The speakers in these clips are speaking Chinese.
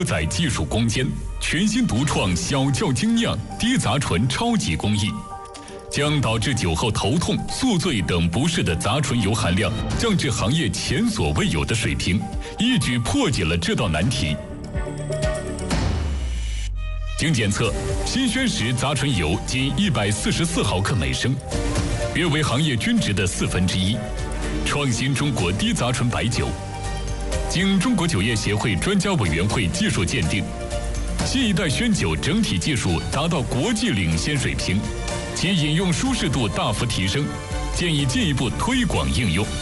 在技术攻坚，全新独创小窖精酿低杂醇超级工艺，将导致酒后头痛、宿醉等不适的杂醇油含量降至行业前所未有的水平，一举破解了这道难题。经检测，新宣石杂醇油仅144毫克每升，约为行业均值的1/4，创新中国低杂醇白酒。经中国酒业协会专家委员会技术鉴定，新一代宣酒整体技术达到国际领先水平，其饮用舒适度大幅提升，建议进一步推广应用。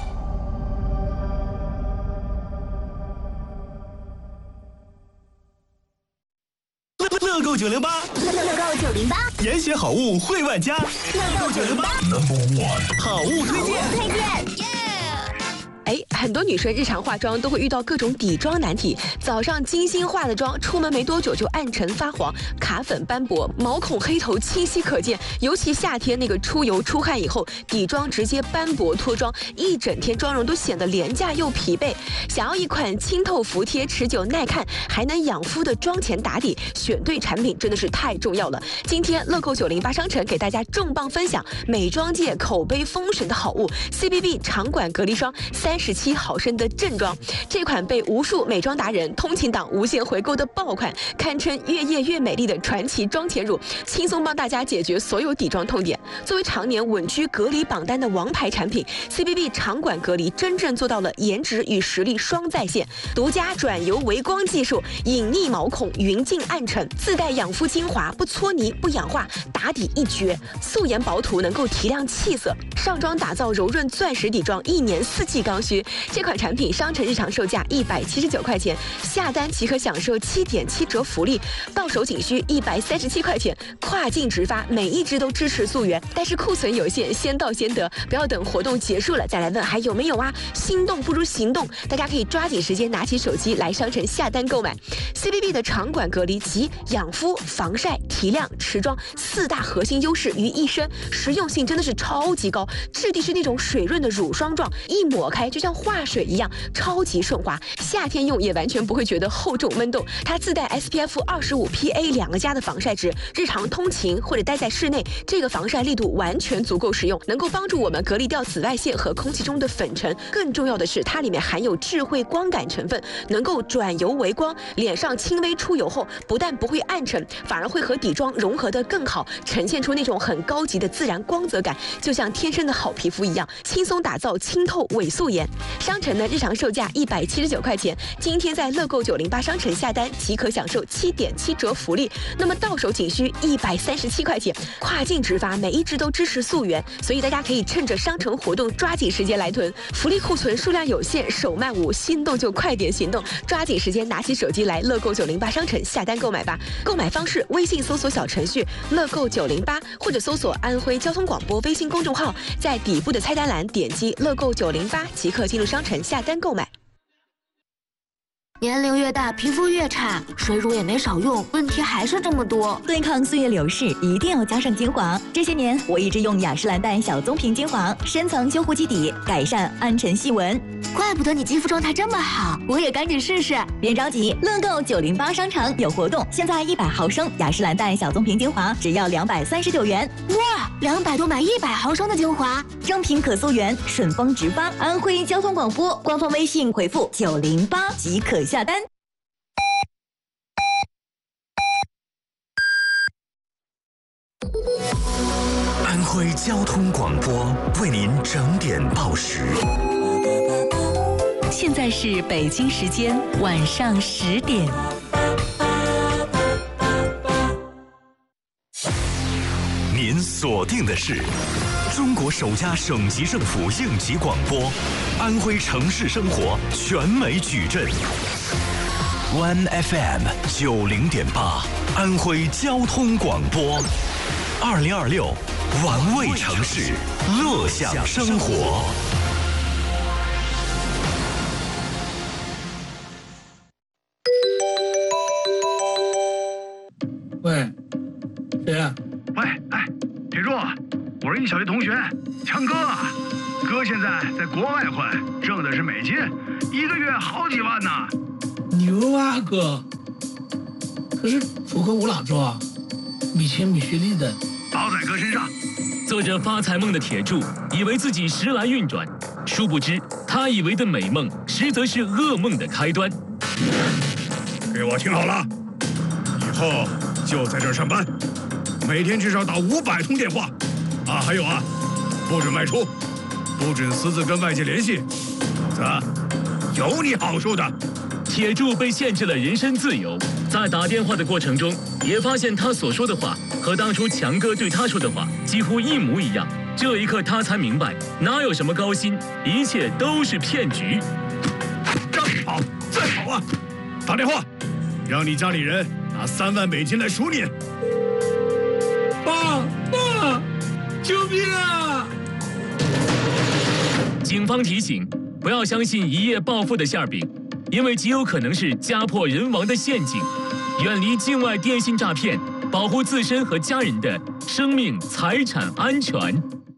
乐购908， 乐购908， 严选好物惠万家。乐购908，好物推荐。 很多女生日常化妆都会遇到各种底妆难题，早上精心化的妆，出门没多久就暗沉发黄、卡粉斑驳、毛孔黑头清晰可见。尤其夏天那个出油出汗以后，底妆直接斑驳脱妆，一整天妆容都显得廉价又疲惫。想要一款清透服帖、持久耐看，还能养肤的妆前打底，选对产品真的是太重要了。今天乐购908商城给大家重磅分享美妆界口碑封神的好物 CBB 长管隔离霜37毫升的正装，这款被无数美妆达人、通勤党无限回购的爆款，堪称越夜越美丽的传奇妆前乳，轻松帮大家解决所有底妆痛点。作为常年稳居隔离榜单的王牌产品 ，CBB 长管隔离真正做到了颜值与实力双在线，独家转油微光技术，隐匿毛孔，匀净暗沉，自带养肤精华，不搓泥不氧化，打底一绝，素颜薄涂能够提亮气色，上妆打造柔润钻石底妆，1年4季刚需。这款产品商城日常售价179块钱，下单即可享受7.7折福利，到手仅需137块钱，跨境直发，每一支都支持溯源。但是库存有限，先到先得，不要等活动结束了再来问还有没有啊！心动不如行动，大家可以抓紧时间拿起手机来商城下单购买。CBB 的长管隔离集养肤、防晒、提亮、持妆4大核心优势于一身，实用性真的是超级高，质地是那种水润的乳霜状，一抹开就像化水一样，超级顺滑，夏天用也完全不会觉得厚重闷动。它自带 SPF25 PA2+的防晒值，日常通勤或者待在室内，这个防晒力度完全足够实用，能够帮助我们隔离掉紫外线和空气中的粉尘。更重要的是，它里面含有智慧光感成分，能够转油为光，脸上轻微出油后，不但不会暗沉，反而会和底妆融合得更好，呈现出那种很高级的自然光泽感，就像天生的好皮肤一样，轻松打造清透伪素颜。商城的日常售价179块钱，今天在乐购908商城下单即可享受7.7折福利，那么到手仅需137块钱，跨境直发，每一支都支持溯源，所以大家可以趁着商城活动抓紧时间来囤，福利库存数量有限，手慢无，心动就快点行动，抓紧时间拿起手机来乐购908商城下单购买吧。购买方式：微信搜索小程序乐购908，或者搜索安徽交通广播微信公众号，在底部的菜单栏点击乐购908即可进入商城下单购买。 年龄越大，皮肤越差，水乳也没少用，问题还是这么多。 对抗岁月流逝，一定要加上精华。这些年，我一直用雅诗兰黛小棕瓶精华，深层修护基底，改善暗沉细纹。 怪不得你肌肤状态这么好，我也赶紧试试。 别着急，乐购908商城有活动，现在100毫升雅诗兰黛小棕瓶精华只要239元。 哇，200多买100毫升的精华， 正品可溯源，顺丰直发。安徽交通广播官方微信回复908即可下单。 安徽交通广播为您整点报时。 现在是北京时间晚上10点。 您锁定的是中国首家省级政府应急广播，安徽城市生活全美矩阵。One FM 90.8，安徽交通广播，2026玩味城市，乐享生活。 喂，谁呀？ 喂，哎，铁柱，我是你小学同学，强哥。哥现在在国外混，挣的是美金，1个月好几万呢。 你有啊哥，可是出口无哪做啊，没钱没学历的。 包在哥身上。 做着发财梦的铁柱以为自己时来运转，殊不知他以为的美梦实则是噩梦的开端。 给我听好了，以后就在这儿上班，每天至少打500通电话。啊，还有啊，不准外出，不准私自跟外界联系，否则有你好受的。 铁柱被限制了人身自由，在打电话的过程中，也发现他所说的话和当初强哥对他说的话几乎一模一样。这一刻，他才明白，哪有什么高薪，一切都是骗局。 让你跑，再跑啊！打电话，让你家里人拿3万美金来赎你。 爸，救命啊！ 警方提醒，不要相信一夜暴富的馅饼，因为极有可能是家破人亡的陷阱。远离境外电信诈骗，保护自身和家人的生命财产安全。